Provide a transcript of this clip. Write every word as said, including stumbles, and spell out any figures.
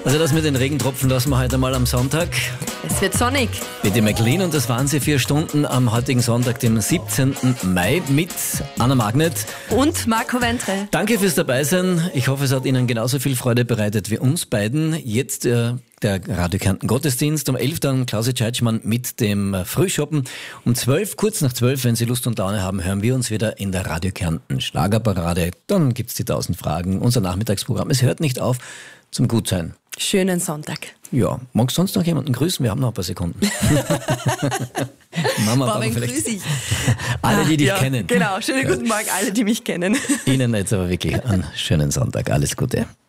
Also das mit den Regentropfen lassen wir heute mal am Sonntag. Es wird sonnig. Mit dem McLean und das waren sie vier Stunden am heutigen Sonntag, dem siebzehnten Mai mit Anna Magnet. Und Marco Ventre. Danke fürs Dabeisein. Ich hoffe, es hat Ihnen genauso viel Freude bereitet wie uns beiden. Jetzt äh, der Radio Kärnten Gottesdienst. Um elf dann Klausi Tscheitschmann mit dem Frühschoppen. Um zwölf, kurz nach zwölf, wenn Sie Lust und Laune haben, hören wir uns wieder in der Radio Kärnten Schlagerparade. Dann gibt's die tausend Fragen, unser Nachmittagsprogramm. Es hört nicht auf zum Gutsein. Schönen Sonntag. Ja, magst du sonst noch jemanden grüßen? Wir haben noch ein paar Sekunden. Mama, Boah, Papa, wen vielleicht grüße ich? alle, die dich ja, kennen. Genau, schönen guten Morgen alle, die mich kennen. Ihnen jetzt aber wirklich einen schönen Sonntag. Alles Gute.